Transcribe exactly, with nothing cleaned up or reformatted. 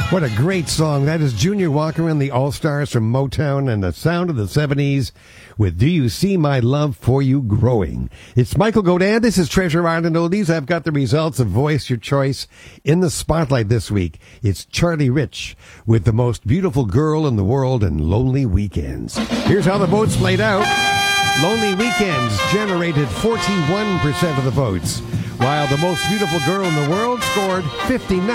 What a great song. That is Junior Walker and the All-Stars from Motown and the sound of the seventies with Do You See My Love for You Growing. It's Michael Godin. This is Treasure Island Oldies. I've got the results of Voice Your Choice in the spotlight this week. It's Charlie Rich with The Most Beautiful Girl in the World and Lonely Weekends. Here's how the votes played out. Lonely Weekends generated forty-one percent of the votes, while The Most Beautiful Girl in the World scored fifty-nine.